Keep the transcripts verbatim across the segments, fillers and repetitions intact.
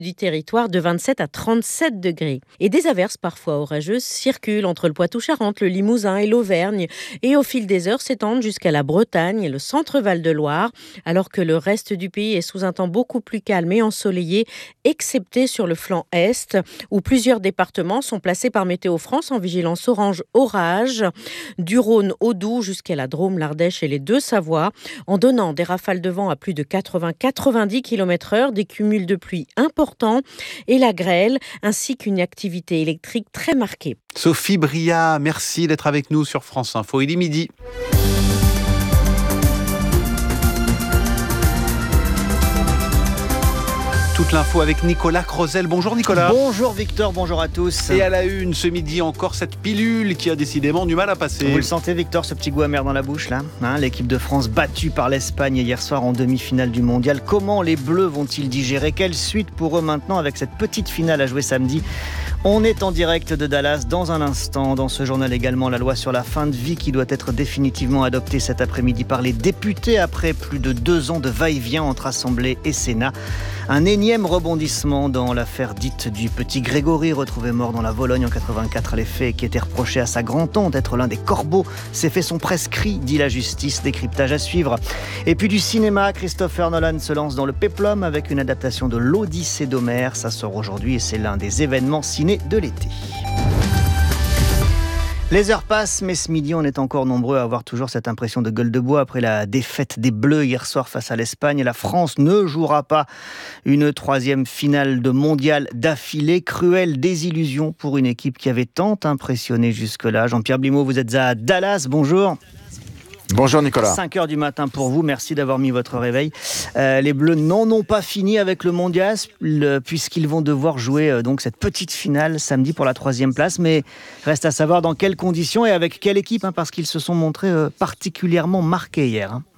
du territoire de vingt-sept à trente-sept degrés. Et des averses parfois orageuses circulent entre le Poitou-Charentes, le Limousin et l'Auvergne et au fil des heures s'étendent jusqu'à la Bretagne et le centre-Val de Loire, alors que le reste du pays est sous un temps beaucoup plus calme et ensoleillé, excepté sur le flanc est, où plusieurs départements sont placés par Météo France en vigilance orange orage, du Rhône au Doubs jusqu'à la Drôme, l'Ardèche et les Deux-Savoies, en donnant des rafales de vent à plus de quatre-vingts à quatre-vingt-dix kilomètres heure, des cumuls de pluie importants et la grêle, ainsi qu'une activité électrique très marquée. Sophie Bria, merci d'être avec nous sur France Info. Il est midi. Toute l'info avec Nicolas Crozel. Bonjour Nicolas. Bonjour Victor, bonjour à tous. Et à la une ce midi encore cette pilule qui a décidément du mal à passer. Vous le sentez Victor, ce petit goût amer dans la bouche là, hein, l'équipe de France battue par l'Espagne hier soir en demi-finale du mondial. Comment les Bleus vont-ils digérer? Quelle suite pour eux maintenant avec cette petite finale à jouer samedi? On est en direct de Dallas dans un instant. Dans ce journal également, la loi sur la fin de vie qui doit être définitivement adoptée cet après-midi par les députés après plus de deux ans de va-et-vient entre Assemblée et Sénat. Un énième rebondissement dans l'affaire dite du petit Grégory, retrouvé mort dans la Vologne en quatre-vingt-quatre. Les faits qui étaient reprochés à sa grand-tante d'être l'un des corbeaux. Ces faits sont prescrits, dit la justice. Décryptage à suivre. Et puis du cinéma, Christopher Nolan se lance dans le péplum avec une adaptation de l'Odyssée d'Homère. Ça sort aujourd'hui et c'est l'un des événements ciné de l'été. Les heures passent, mais ce midi, on est encore nombreux à avoir toujours cette impression de gueule de bois après la défaite des Bleus hier soir face à l'Espagne. La France ne jouera pas une troisième finale de mondial d'affilée. Cruelle désillusion pour une équipe qui avait tant impressionné jusque-là. Jean-Pierre Blimaud, vous êtes à Dallas, bonjour. Bonjour Nicolas. cinq heures du matin pour vous, merci d'avoir mis votre réveil. Euh, les Bleus n'en ont pas fini avec le mondial le, puisqu'ils vont devoir jouer euh, donc cette petite finale samedi pour la troisième place. Mais reste à savoir dans quelles conditions et avec quelle équipe, hein, parce qu'ils se sont montrés euh, particulièrement marqués hier. Hein.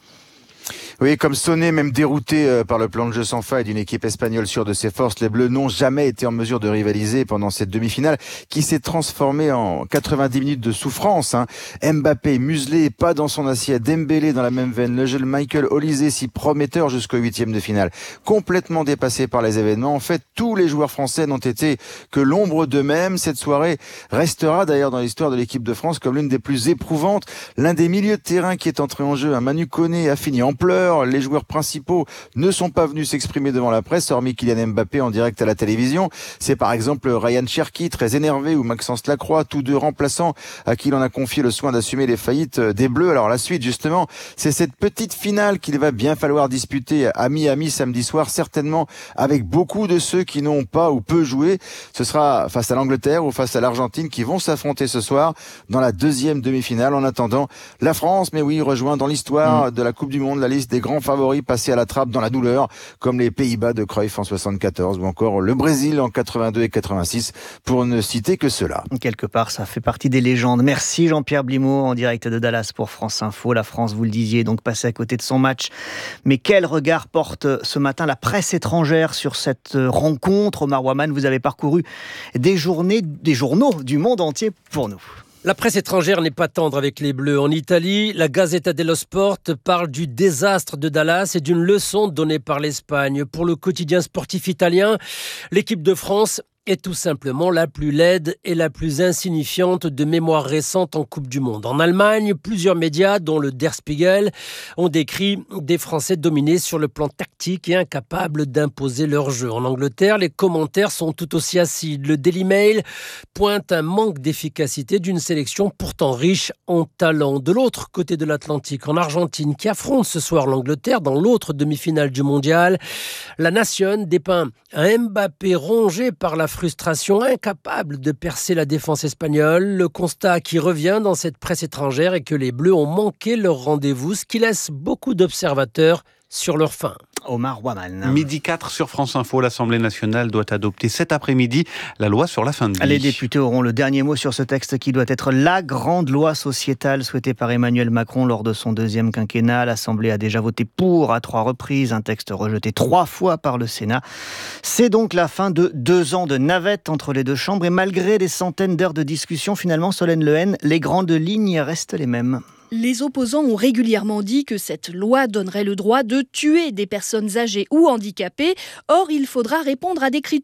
Oui, comme sonné, même dérouté euh, par le plan de jeu sans faille d'une équipe espagnole sûre de ses forces, les Bleus n'ont jamais été en mesure de rivaliser pendant cette demi-finale qui s'est transformée en quatre-vingt-dix minutes de souffrance. Hein. Mbappé muselé, pas dans son assiette, Dembélé dans la même veine, le jeune Michael Olise si prometteur jusqu'au huitième de finale, complètement dépassé par les événements. En fait, tous les joueurs français n'ont été que l'ombre d'eux-mêmes. Cette soirée restera d'ailleurs dans l'histoire de l'équipe de France comme l'une des plus éprouvantes. L'un des milieux de terrain qui est entré en jeu, un Manu Koné, a fini en pleurs. Les joueurs principaux ne sont pas venus s'exprimer devant la presse, hormis Kylian Mbappé en direct à la télévision. C'est par exemple Ryan Cherki, très énervé, ou Maxence Lacroix, tous deux remplaçants à qui l'on a confié le soin d'assumer les faillites des Bleus. Alors la suite, justement, c'est cette petite finale qu'il va bien falloir disputer à Miami samedi soir, certainement avec beaucoup de ceux qui n'ont pas ou peu joué. Ce sera face à l'Angleterre ou face à l'Argentine qui vont s'affronter ce soir dans la deuxième demi-finale. En attendant, la France, mais oui, rejoint dans l'histoire de la Coupe du Monde la liste des grands favoris passés à la trappe dans la douleur, comme les Pays-Bas de Cruyff en soixante-quatorze ou encore le Brésil en quatre-vingt-deux et quatre-vingt-six, pour ne citer que cela. Quelque part, ça fait partie des légendes. Merci Jean-Pierre Blimaud en direct de Dallas pour France Info. La France, vous le disiez, est donc passée à côté de son match. Mais quel regard porte ce matin la presse étrangère sur cette rencontre? Omar Waman, vous avez parcouru des journées, des journaux du monde entier pour nous. La presse étrangère n'est pas tendre avec les Bleus. En Italie, la Gazzetta dello Sport parle du désastre de Dallas et d'une leçon donnée par l'Espagne. Pour le quotidien sportif italien, l'équipe de France est tout simplement la plus laide et la plus insignifiante de mémoire récente en Coupe du Monde. En Allemagne, plusieurs médias, dont le Der Spiegel, ont décrit des Français dominés sur le plan tactique et incapables d'imposer leur jeu. En Angleterre, les commentaires sont tout aussi acides. Le Daily Mail pointe un manque d'efficacité d'une sélection pourtant riche en talent. De l'autre côté de l'Atlantique, en Argentine, qui affronte ce soir l'Angleterre dans l'autre demi-finale du mondial, la Nation dépeint un Mbappé rongé par la frustration, incapable de percer la défense espagnole. Le constat qui revient dans cette presse étrangère est que les Bleus ont manqué leur rendez-vous, ce qui laisse beaucoup d'observateurs sur leur faim. Omar Waman. Midi quatre sur France Info, l'Assemblée nationale doit adopter cet après-midi la loi sur la fin de vie. Les députés auront le dernier mot sur ce texte qui doit être la grande loi sociétale souhaitée par Emmanuel Macron lors de son deuxième quinquennat. L'Assemblée a déjà voté pour à trois reprises, un texte rejeté trois fois par le Sénat. C'est donc la fin de deux ans de navette entre les deux chambres et malgré des centaines d'heures de discussion, finalement, Solène Lehen, les grandes lignes restent les mêmes. Les opposants ont régulièrement dit que cette loi donnerait le droit de tuer des personnes âgées ou handicapées. Or, il faudra répondre à des critères